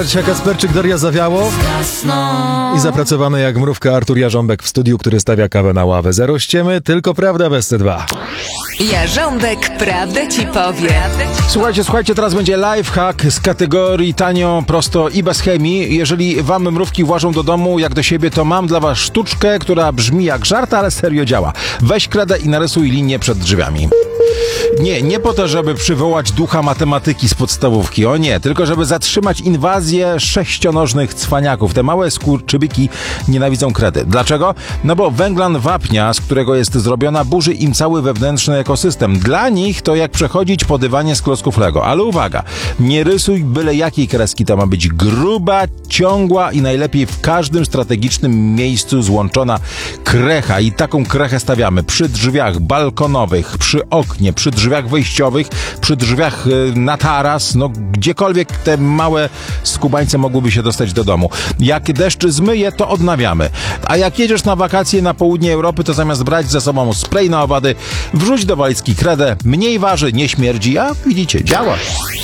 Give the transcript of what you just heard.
Bracia Kasperczyk, Daria Zawiało i zapracowany jak mrówka Artur Jarząbek w studiu, który stawia kawę na ławę. Zero ściemy, tylko prawda bez te dwa. Jarząbek prawdę ci powie. Słuchajcie, teraz będzie lifehack z kategorii tanio, prosto i bez chemii. Jeżeli wam mrówki włażą do domu jak do siebie, to mam dla was sztuczkę, która brzmi jak żart, ale serio działa. Weź kredę i narysuj linię przed drzwiami. Nie po to, żeby przywołać ducha matematyki z podstawówki, o nie, tylko żeby zatrzymać inwazję sześcionożnych cwaniaków. Te małe skurczybyki nienawidzą kredy. Dlaczego? No bo węglan wapnia, z którego jest zrobiona, burzy im cały wewnętrzny ekosystem. Dla nich to jak przechodzić po dywanie z klocków Lego. Ale uwaga, nie rysuj byle jakiej kreski, to ma być gruba, ciągła i najlepiej w każdym strategicznym miejscu złączona krecha. I taką krechę stawiamy przy drzwiach balkonowych, przy oknie, przy drzwiach wejściowych, przy drzwiach na taras, no gdziekolwiek te małe skubańce mogłyby się dostać do domu. Jak deszcz zmyje, to odnawiamy. A jak jedziesz na wakacje na południe Europy, to zamiast brać ze sobą spray na owady, wrzuć do walizki kredę, mniej waży, nie śmierdzi, a widzicie, działa.